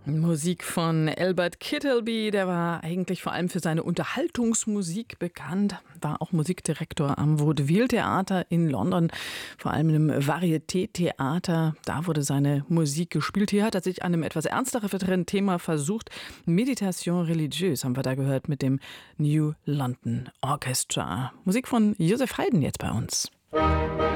Musik von Albert Kittelby, der war eigentlich vor allem für seine Unterhaltungsmusik bekannt, war auch Musikdirektor am Vaudeville-Theater in London, vor allem im Varieté-Theater. Da wurde seine Musik gespielt. Hier hat er sich an einem etwas ernsteren Thema versucht. Meditation religieuse haben wir da gehört mit dem New London Orchestra. Musik von Joseph Haydn jetzt bei uns.